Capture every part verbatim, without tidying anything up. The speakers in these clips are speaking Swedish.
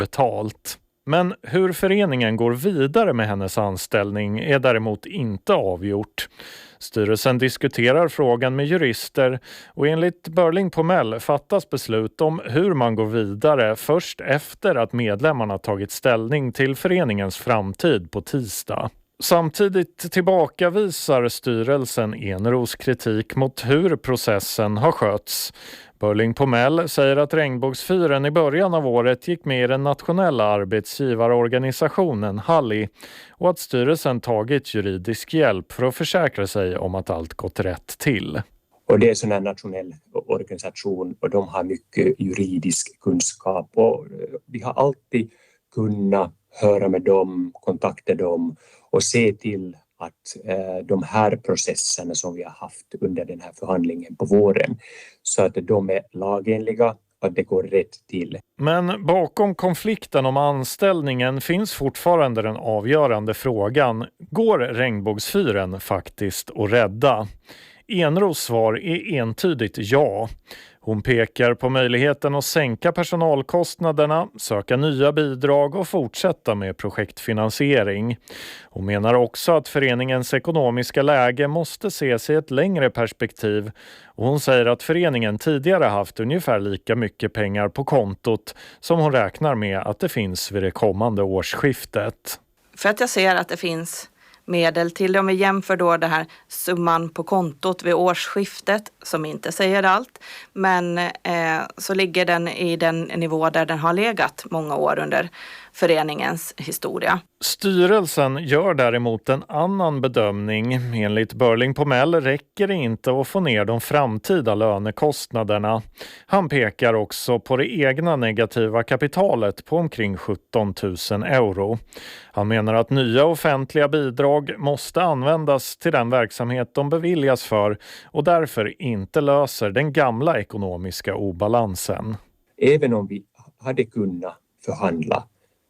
betalt. Men hur föreningen går vidare med hennes anställning är däremot inte avgjort. Styrelsen diskuterar frågan med jurister och enligt Burling Pomell fattas beslut om hur man går vidare först efter att medlemmarna tagit ställning till föreningens framtid på tisdag. Samtidigt tillbakavisar styrelsen Eneros kritik mot hur processen har skötts. Burling Pomell säger att Regnbågsfyren i början av året gick med i den nationella arbetsgivarorganisationen Halli och att styrelsen tagit juridisk hjälp för att försäkra sig om att allt gått rätt till. Och det är en sån här nationell organisation och de har mycket juridisk kunskap och vi har alltid kunnat höra med dem, kontakta dem och se till att eh, de här processerna som vi har haft under den här förhandlingen på våren så att de är lagenliga och att det går rätt till. Men bakom konflikten om anställningen finns fortfarande den avgörande frågan: går Regnbågsfyren faktiskt att rädda? Eneros svar är entydigt ja. Hon pekar på möjligheten att sänka personalkostnaderna, söka nya bidrag och fortsätta med projektfinansiering. Hon menar också att föreningens ekonomiska läge måste ses i ett längre perspektiv. Och hon säger att föreningen tidigare haft ungefär lika mycket pengar på kontot som hon räknar med att det finns vid det kommande årsskiftet. För att jag ser att det finns medel till det, om vi jämför då det här summan på kontot vid årsskiftet som inte säger allt, men eh, så ligger den i den nivå där den har legat många år under föreningens historia. Styrelsen gör däremot en annan bedömning. Enligt Burling Pomell räcker det inte att få ner de framtida lönekostnaderna. Han pekar också på det egna negativa kapitalet på omkring sjutton tusen euro. Han menar att nya offentliga bidrag måste användas till den verksamhet de beviljas för och därför inte löser den gamla ekonomiska obalansen. Även om vi hade kunnat förhandla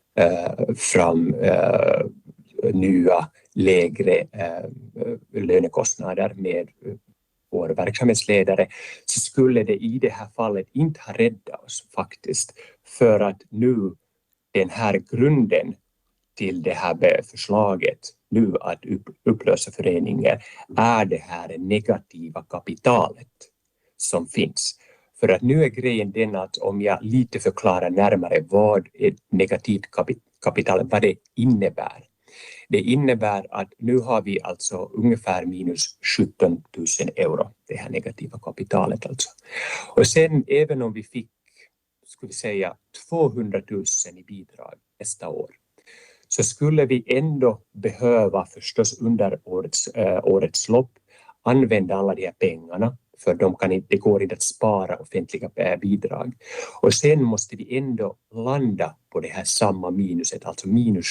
Eh, fram eh, nya lägre eh, lönekostnader med vår verksamhetsledare så skulle det i det här fallet inte ha räddat oss faktiskt, för att nu den här grunden till det här förslaget nu att upp, upplösa föreningen är det här negativa kapitalet som finns. För att nu är grejen den att om jag lite förklarar närmare vad ett negativt kapital, vad det innebär. Det innebär att nu har vi alltså ungefär minus sjutton tusen euro, det här negativa kapitalet alltså. Och sen även om vi fick, skulle vi säga, tvåhundra tusen i bidrag nästa år, så skulle vi ändå behöva förstås under årets, äh, årets lopp använda alla de här pengarna. För de kan inte, det går inte att spara offentliga bidrag. Och sen måste vi ändå landa på det här samma minuset, alltså minus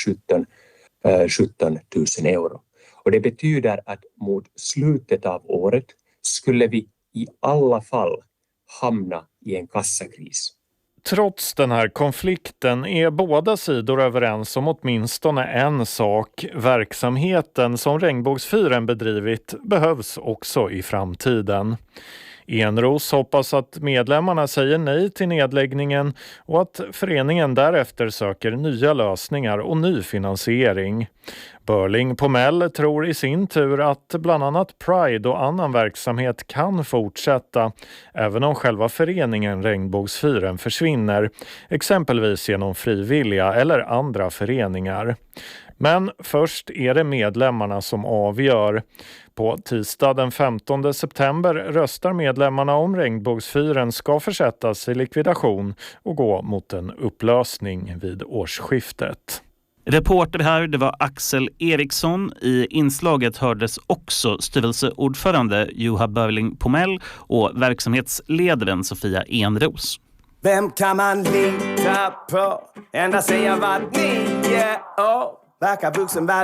sjutton tusen euro. Och det betyder att mot slutet av året skulle vi i alla fall hamna i en kassakris. Trots den här konflikten är båda sidor överens om åtminstone en sak. Verksamheten som Regnbågsfyren bedrivit behövs också i framtiden. Eneros hoppas att medlemmarna säger nej till nedläggningen och att föreningen därefter söker nya lösningar och ny finansiering. Burling Pomell tror i sin tur att bland annat Pride och annan verksamhet kan fortsätta även om själva föreningen Regnbågsfyren försvinner, exempelvis genom frivilliga eller andra föreningar. Men först är det medlemmarna som avgör. På tisdag den femtonde september röstar medlemmarna om Regnbågsfyren ska försättas i likvidation och gå mot en upplösning vid årsskiftet. Reporter här, det var Axel Eriksson. I inslaget hördes också styrelseordförande Juha Burling Pomell och verksamhetsledaren Sofia Enros. Vem kan man lita på? Ända säga vad nio år verkar vuxen värld.